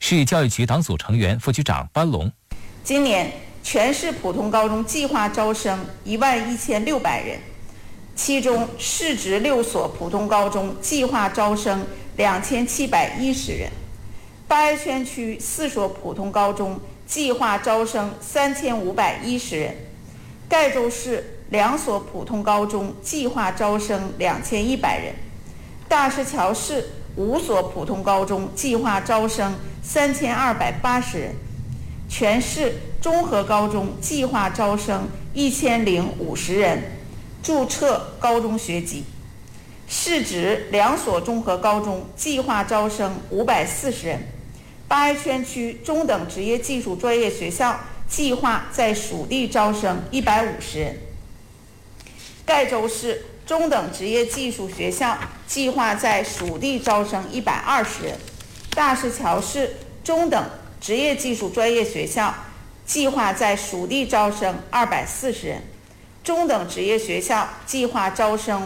市教育局党组成员、副局长班龙。 今年全市普通高中计划招生11600人，其中市直6所普通高中计划招生2710人，八爱圈区4所普通高中计划招生3510人，盖州市2所普通高中计划招生2100人，大石桥市5所普通高中计划招生3280人，全市综合高中计划招生1050人，注册高中学籍。市直2所综合高中计划招生540人，八爱圈区中等职业技术专业学校计划在属地招生150人，盖州市中等职业技术学校计划在属地招生120人，大石桥市中等职业技术专业学校计划在属地招生240人，中等职业学校计划招生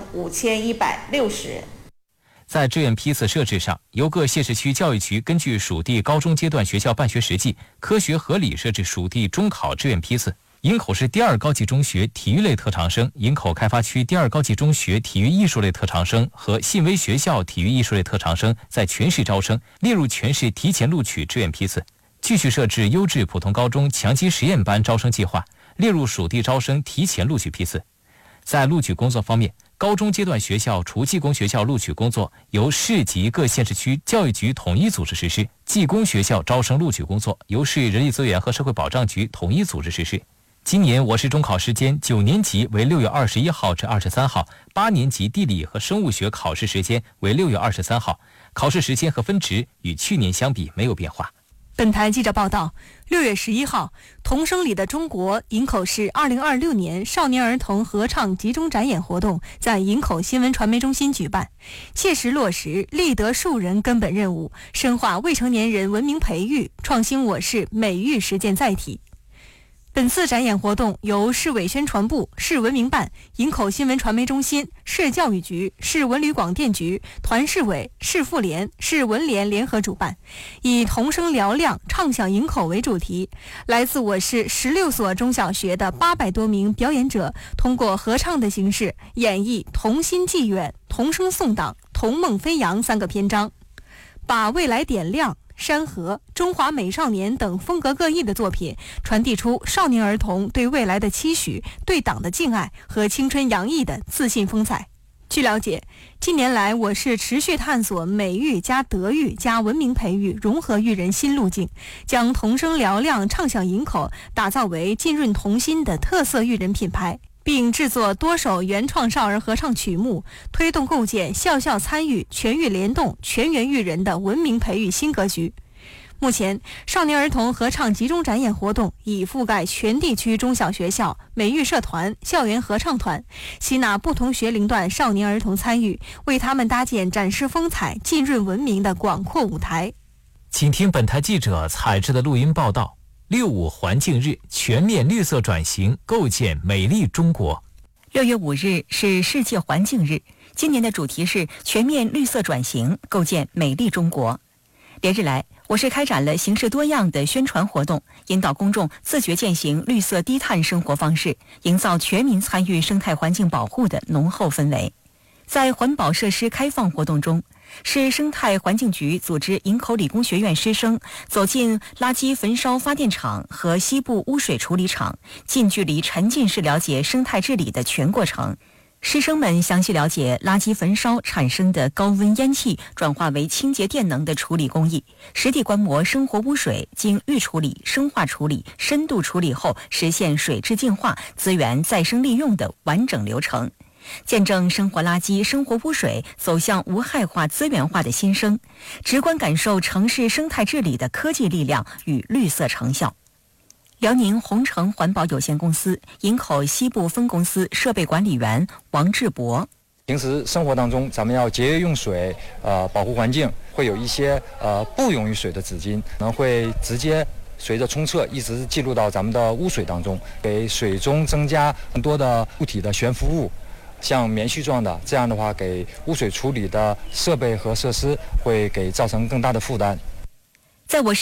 5160人。 在志愿批次设置上，由各县市区教育局根据属地高中阶段学校办学实际，科学合理设置属地中考志愿批次。营口市第2高级中学体育类特长生、营口开发区第2高级中学体育艺术类特长生和信威学校体育艺术类特长生在全市招生，列入全市提前录取志愿批次。继续设置优质普通高中强基实验班招生计划，列入属地招生提前录取批次。在录取工作方面，高中阶段学校除技工学校录取工作由市级各县市区教育局统一组织实施，技工学校招生录取工作由市人力资源和社会保障局统一组织实施。今年我市中考时间9年级为6月21号至23号，8年级地理和生物学考试时间为6月23号，考试时间和分值与去年相比没有变化。 本台记者报道，6月11号，童声里的中国营口市2026年少年儿童合唱集中展演活动在营口新闻传媒中心举办，切实落实立德树人根本任务，深化未成年人文明培育，创新我市美育实践载体。本次展演活动由市委宣传部、市文明办、营口新闻传媒中心、市教育局、市文旅广电局、团市委、市妇联、市文联联合主办，以童声嘹亮唱响营口为主题，来自我市16所中小学的800多名表演者，通过合唱的形式演绎童心寄远、童声颂党、童梦飞扬3个篇章，把未来点亮、山河、中华美少年等风格各异的作品，传递出少年儿童对未来的期许、对党的敬爱和青春洋溢的自信风采。据了解，近年来我市持续探索美育加德育加文明培育融合育人新路径，将童声嘹亮唱响营口打造为浸润童心的特色育人品牌，并制作多首原创少儿合唱曲目，推动构建校校参与、全域联动、全员育人的文明培育新格局。目前，少年儿童合唱集中展演活动已覆盖全地区中小学校、美育社团、校园合唱团，吸纳不同学龄段少年儿童参与，为他们搭建展示风采、浸润文明的广阔舞台。 请听本台记者采制的录音报道。6.5环境日全面绿色转型，构建美丽中国。 6月5日是世界环境日，今年的主题是全面绿色转型，构建美丽中国。连日来，我市开展了形式多样的宣传活动，引导公众自觉践行绿色低碳生活方式，营造全民参与生态环境保护的浓厚氛围。在环保设施开放活动中，市生态环境局组织营口理工学院师生走进垃圾焚烧发电厂和西部污水处理厂，近距离沉浸式了解生态治理的全过程。师生们详细了解垃圾焚烧产生的高温烟气转化为清洁电能的处理工艺，实地观摩生活污水经预处理、生化处理、深度处理后实现水质净化、资源再生利用的完整流程，见证生活垃圾、生活污水走向无害化、资源化的新生，直观感受城市生态治理的科技力量与绿色成效。辽宁宏城环保有限公司营口西部分公司设备管理员王志博： 平时生活当中，咱们要节约用水，保护环境，会有一些不溶于水的纸巾，可能会直接随着冲厕一直进入到咱们的污水当中，给水中增加更多的固体的悬浮物，像棉絮状的，这样的话给污水处理的设备和设施会给造成更大的负担。 在我